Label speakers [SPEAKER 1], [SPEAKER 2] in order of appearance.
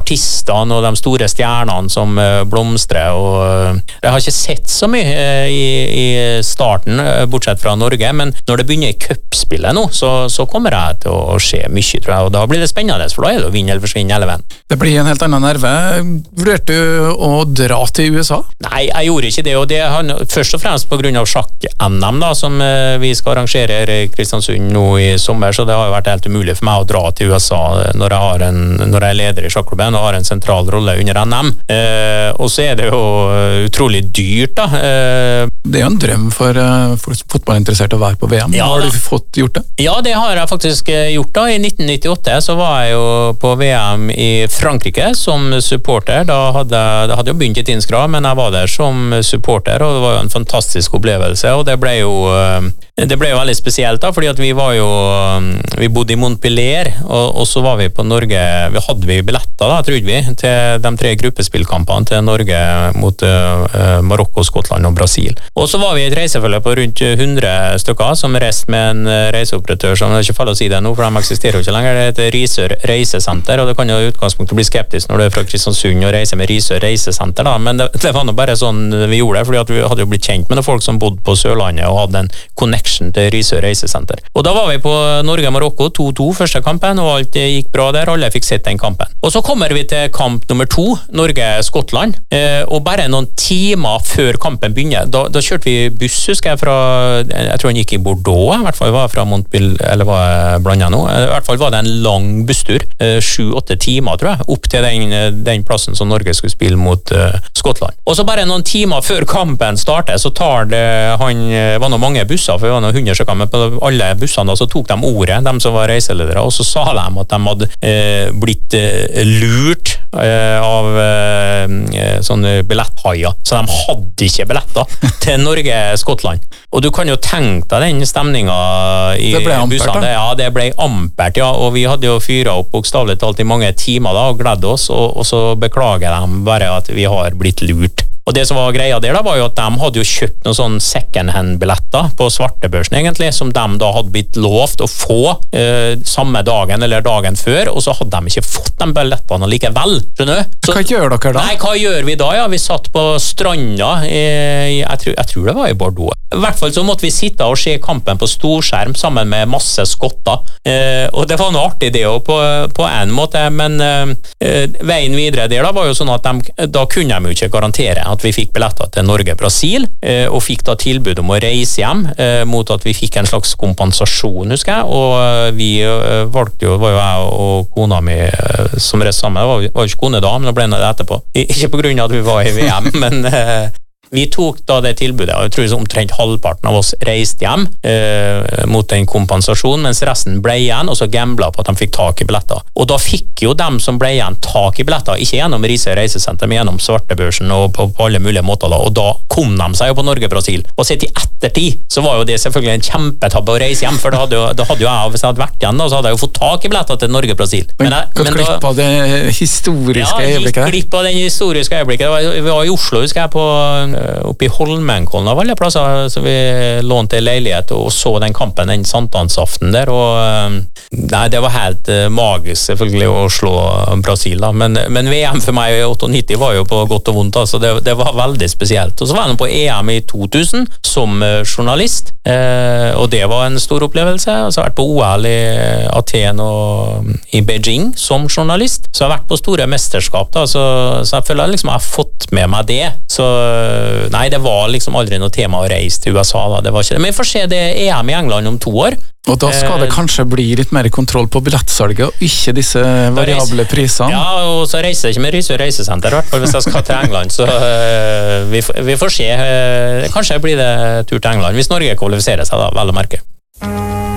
[SPEAKER 1] artistene og de store stjernene som blomstrer, og jeg har ikke sett så mye i starten, bortsett fra Norge, men når det begynner i cupspillet nå, så kommer jeg til å se mye, tror jeg, og da blir det spennende, for da er det å vinne eller forsvinne hele veien.
[SPEAKER 2] Det blir en helt annen nerve. Vurderte du å dra til USA?
[SPEAKER 1] Nei, jeg gjorde ikke det, og det er først og fremst på grunn av sjakk-NM da, som vi skal arrangere her i Kristiansund nå i sommer, så det har jo vært helt umulig for meg å dra til USA når jeg er leder i sjakklubben og har en sentral rolle under NM. Og så er det jo utrolig dyrt da.
[SPEAKER 2] Det er jo en drøm for fotballinteresserte å være på VM. Ja, har du fått gjort det?
[SPEAKER 1] Ja, det har jeg faktisk gjort da. I 1998 så var jeg jo på VM i Frankrike som supporter. Det hadde jo begynt i Tinsgra, men jeg var der som supporter, og det var jo en fantastisk opplevelse, og det ble jo veldig spesielt da, fordi at vi bodde i Montpellier, og så var vi på Norge, hadde vi billetter da, trodde vi, til de 3 gruppespillkampene til Norge mot Marokko, Skottland og Brasil. Og så var vi i et reisefølge på rundt 100 stykker, som reiste med en reiseoperatør, som det er ikke farlig å si det nå, for de eksisterer jo ikke lenger. Det heter Risør Reisesenter, og det kan jo i utgangspunktet bli skeptisk når du er fra Kristiansund og reiser med Risør Reisesenter da, men det var nå bare sånn vi gjorde det, fordi at vi hadde jo blitt kjent med folk som bodde på Sørlandet og hadde en connection til Risør Reisesenter. Og da var vi på Norge-Marokko 2-2 første kampen, og alt gikk bra der, alle fikk sett den kampen. Og så kommer vi til kamp nummer 2, Norge-Skottland, og bare noen timer før kampen begynner, da kjørte vi buss, husker jeg, jeg tror han gikk i Bordeaux, i hvert fall var fra Montpellier, eller var jeg blandet nå, i hvert fall var det en lang busstur, 7-8 timer, tror jeg, opp til den plassen som Norge skulle spille mot Skottland. Og så bare noen timer før kampen starter, så tar det, var noen mange busser, for det var noen 100 stykker, men på alle bussene da, så tok de ordet, de som var reiseledere, og så sa de at de hadde blitt lurt av sånne billetthaier, så de hadde ikke billetter til Norge-Skottland. Og du kan jo tenke deg den stemningen i bussene. Ja, det ble ampert, ja, og vi hadde jo fyret opp bokstavelig talt i mange timer da, og gledde oss, og så beklager de bare at vi har blitt lurt. Og det som var greia der da, var jo at de hadde jo kjøpt noen sånn second-hand-billetter på svartebørsen egentlig, som de da hadde blitt lovt å få samme dagen eller dagen før, og så hadde de ikke fått de billettene likevel, skjønner du?
[SPEAKER 2] Hva gjør dere da?
[SPEAKER 1] Nei, hva gjør vi da? Ja, vi satt på stranda, jeg tror det var i Bordeaux. I hvert fall så måtte vi sitte og se kampen på storskjerm sammen med masse skotter, og det var noe artig det også på en måte, men veien videre der da var jo sånn at da kunne de jo ikke garantere at vi fikk billetter til Norge-Brasil, og fikk da tilbud om å reise hjem, mot at vi fikk en slags kompensasjon, husker jeg, og vi valgte jo, var jo jeg og kona mi som reiste sammen, det var jo ikke kone da, men det ble det etterpå. Ikke på grunn av at vi var i VM, men vi tok da det tilbudet, og jeg tror omtrent halvparten av oss reiste hjem mot en kompensasjon, mens resten ble igjen, og så gamblet på at de fikk tak i billetter. Og da fikk jo dem som ble igjen tak i billetter, ikke gjennom Risør Reisesenter, men gjennom svartebørsen og på alle mulige måter da, og da kom de seg jo på Norge-Brasil. Og sett i ettertid, så var jo det selvfølgelig en kjempetabbe å reise hjem, for da hadde jo jeg, hvis jeg hadde vært igjen da, så hadde jeg jo fått tak i billetter til Norge-Brasil.
[SPEAKER 2] Men glipp av det historiske øyeblikket?
[SPEAKER 1] Ja, glipp av den historiske øyeblikket. Vi var i Oslo, husker jeg, oppe i Holmenkollen av alle plasser, så vi lånte en leilighet og så den kampen den sankthansaften der, og nei, det var helt magisk selvfølgelig å slå Brasil da, men VM for meg i 98 var jo på godt og vondt da, så det var veldig spesielt. Og så var jeg på EM i 2000 som journalist, og det var en stor opplevelse. Og så har jeg vært på OL i Aten og i Beijing som journalist, så jeg har vært på store mesterskap da, så jeg føler liksom jeg har fått med meg det, så nei, det var liksom aldri noe tema å reise til USA da, det var ikke det. Men vi får se det EM i England om 2 år.
[SPEAKER 2] Og da skal det kanskje bli litt mer kontroll på billettsalget, og ikke disse variable prisene?
[SPEAKER 1] Ja, og så reiser jeg ikke med Risør Reisesenter, i hvert fall hvis jeg skal til England, så vi får se. Kanskje blir det tur til England, hvis Norge kvalifiserer seg da, vel å merke.